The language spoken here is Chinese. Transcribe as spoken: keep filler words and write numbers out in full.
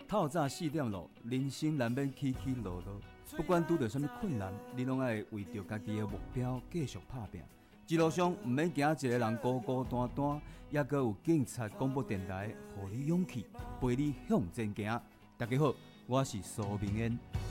透早四点咯，人生难免起起落落，不管拄到什么困难，你拢爱为着家己的目标继续打拼。一路上唔免惊一个人孤孤单单，也阁有警察广播电台，予你勇气，陪你向前行。大家好，我是苏明恩。